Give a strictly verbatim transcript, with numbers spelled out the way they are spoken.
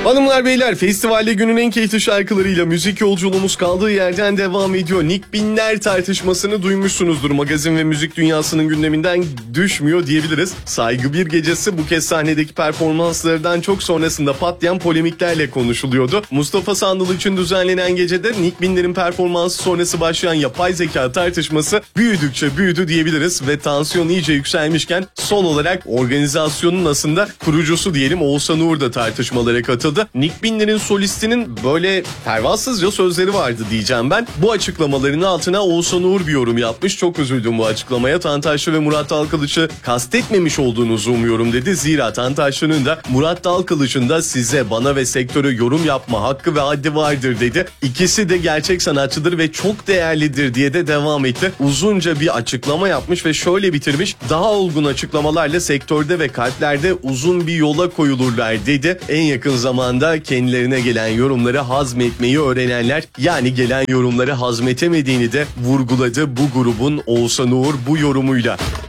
Hanımlar beyler, festivalde günün en keyifli şarkılarıyla müzik yolculuğumuz kaldığı yerden devam ediyor. Nick Binler tartışmasını duymuşsunuzdur. Magazin ve müzik dünyasının gündeminden düşmüyor diyebiliriz. Saygı Bir Gecesi bu kez sahnedeki performanslarından çok sonrasında patlayan polemiklerle konuşuluyordu. Mustafa Sandal için düzenlenen gecede Nick Binler'in performansı sonrası başlayan yapay zeka tartışması büyüdükçe büyüdü diyebiliriz ve tansiyon iyice yükselmişken son olarak organizasyonun aslında kurucusu diyelim Oğuzhan Uğur da tartışmalara katıldı. Nick Binler'in solistinin böyle pervasızca sözleri vardı diyeceğim ben. Bu açıklamaların altına Oğuzhan Uğur bir yorum yapmış. Çok üzüldüm bu açıklamaya. Tantaşlı ve Murat Dalkılıç'ı kastetmemiş olduğunuzu umuyorum dedi. Zira Tantaşlı'nın da Murat Dalkılıç'ın da size, bana ve sektöre yorum yapma hakkı ve haddi vardır dedi. İkisi de gerçek sanatçıdır ve çok değerlidir diye de devam etti. Uzunca bir açıklama yapmış ve şöyle bitirmiş. Daha olgun açıklamalarla sektörde ve kalplerde uzun bir yola koyulurlar dedi. En yakın zamanda kendilerine gelen yorumları hazmetmeyi öğrenenler, yani gelen yorumları hazmetemediğini de vurguladı bu grubun Oğuzhan Uğur bu yorumuyla.